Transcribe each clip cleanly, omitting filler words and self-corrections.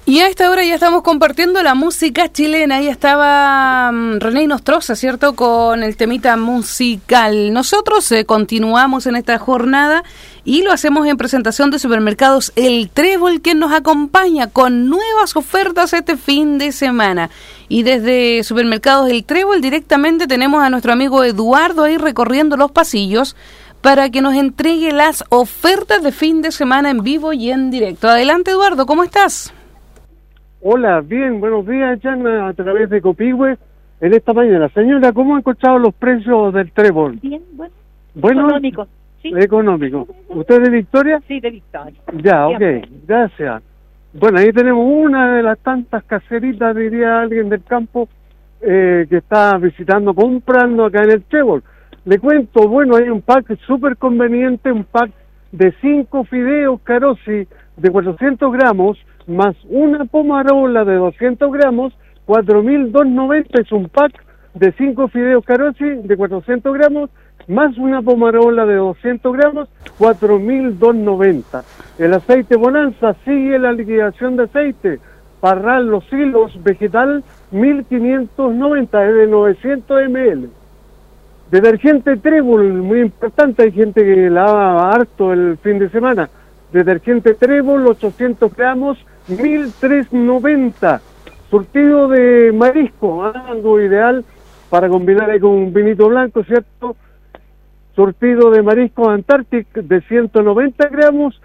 Y a esta hora ya estamos compartiendo la música chilena. Ahí estaba René Nostroza, ¿cierto? Con el temita musical. Nosotros continuamos en esta jornada y lo hacemos en presentación de Supermercados El Trébol, quien nos acompaña con nuevas ofertas este fin de semana. Y desde Supermercados El Trébol directamente tenemos a nuestro amigo Eduardo ahí recorriendo los pasillos para que nos entregue las ofertas de fin de semana en vivo y en directo. Adelante, Eduardo, ¿cómo estás? Hola, bien, buenos días, Yana, a través de Copihue en esta mañana. Señora, ¿cómo ha encontrado los precios del Trébol? Bien, bueno. Económico, sí. Económico. ¿Usted de Victoria? Sí, de Victoria. Ya, siempre. Ok, gracias. Bueno, ahí tenemos una de las tantas caseritas, diría alguien del campo, que está visitando, comprando acá en el Trébol. Le cuento, bueno, hay un pack súper conveniente, un pack de 5 fideos Carosi de 400 gramos, más una pomarola de 200 gramos, 4.290 es un pack de 5 fideos Carosi de 400 gramos, más una pomarola de 200 gramos, 4.290. El aceite Bonanza sigue la liquidación de aceite. Parral Los Hilos vegetal 1.590, es de 900 ml. Detergente Trébol, muy importante, hay gente que lava harto el fin de semana. Detergente Trébol, 800 gramos, 1.390. Surtido de marisco, algo ideal para combinar ahí con un vinito blanco, ¿cierto? Surtido de marisco Antarctic de 190 gramos,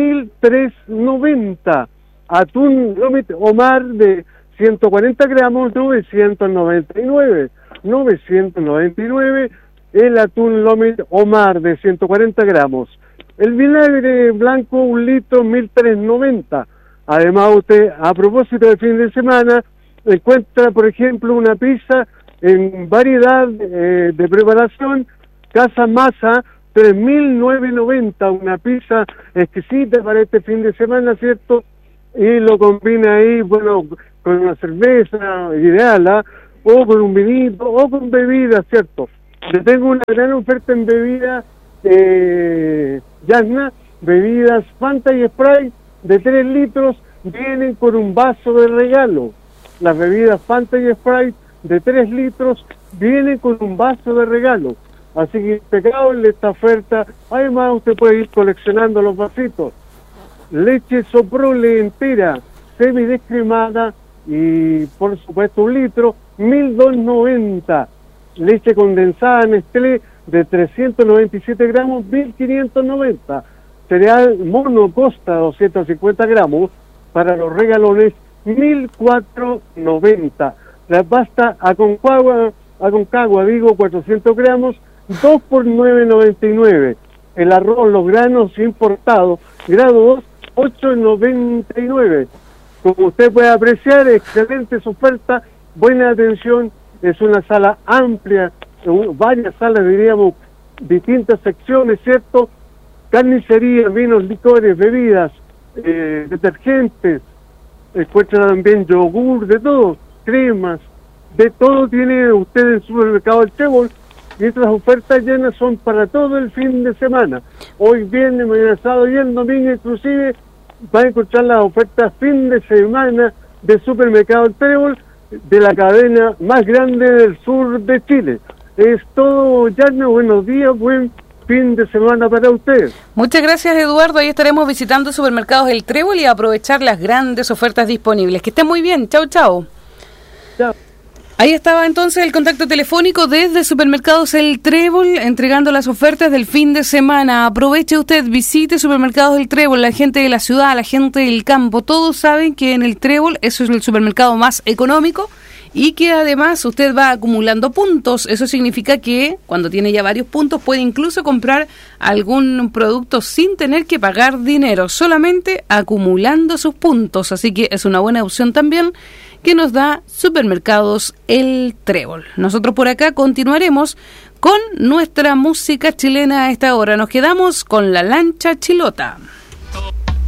1.390. Atún Lomit Omar de 140 gramos, 999. El atún Lomit Omar de 140 gramos. El vinagre blanco, 1 litro, 1.390. Además, usted, a propósito del fin de semana, encuentra, por ejemplo, una pizza en variedad de preparación, Casa Masa, 3.990, una pizza exquisita para este fin de semana, ¿cierto? Y lo combina ahí, bueno, con una cerveza ideal, ¿ah? O con un vinito, o con bebidas, ¿cierto? Yo tengo una gran oferta en bebidas, Yasna, bebidas Fanta y Sprite de 3 litros, vienen con un vaso de regalo. Las bebidas Fanta y Sprite de 3 litros vienen con un vaso de regalo. Así que impecable esta oferta. Además, usted puede ir coleccionando los vasitos. Leche Soprole entera, semidescremada y, por supuesto, 1 litro, 1.290. Leche condensada Nestlé de 397 gramos, 1.590. Cereal Mono Costa, 250 gramos, para los regalones, 1.490. La pasta Aconcagua, 400 gramos, 2 por 9.99. El arroz, los granos importados, grado 2, 8.99. Como usted puede apreciar, excelentes ofertas, buena atención, es una sala amplia, varias salas, diríamos, distintas secciones, ¿cierto? Carnicería, vinos, licores, bebidas, detergentes, encuentra también yogur, de todo, cremas, de todo tiene usted en el supermercado El Trébol, y estas ofertas llenas son para todo el fin de semana. Hoy viernes, mañana sábado y el domingo inclusive va a encontrar las ofertas fin de semana de Supermercado El Trébol, de la cadena más grande del sur de Chile. Es todo, Yarna, buenos días, buen fin de semana para usted. Muchas gracias, Eduardo. Ahí estaremos visitando Supermercados El Trébol y aprovechar las grandes ofertas disponibles. Que esté muy bien. Chau, chau. Chao. Ahí estaba entonces el contacto telefónico desde Supermercados El Trébol, entregando las ofertas del fin de semana. Aproveche usted, visite Supermercados El Trébol, la gente de la ciudad, la gente del campo, todos saben que en El Trébol eso es el supermercado más económico y que además usted va acumulando puntos. Eso significa que cuando tiene ya varios puntos puede incluso comprar algún producto sin tener que pagar dinero, solamente acumulando sus puntos. Así que es una buena opción también que nos da Supermercados El Trébol. Nosotros por acá continuaremos con nuestra música chilena a esta hora. Nos quedamos con La Lancha Chilota.